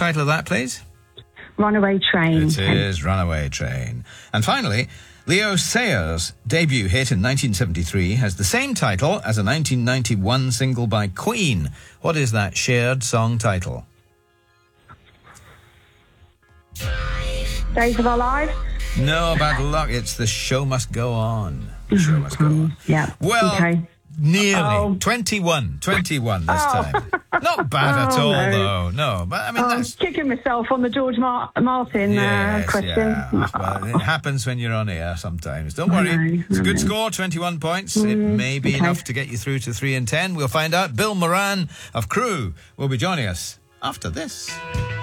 title of that, please? Runaway Train. It is Runaway Train. And finally, Leo Sayers' debut hit in 1973 has the same title as a 1991 single by Queen. What is that shared song title? Days of Our Lives. No, bad luck. It's The Show Must Go On. The Show Must Go On. Yeah. Well, okay. nearly. 21 this time. Not bad at all, though. No, but I mean, that's... kicking myself on the George Martin question. Yeah. Well, it happens when you're on air sometimes. Don't worry. It's a good score, 21 points. It may be enough to get you through to 3 and 10. We'll find out. Bill Moran of Crew will be joining us after this.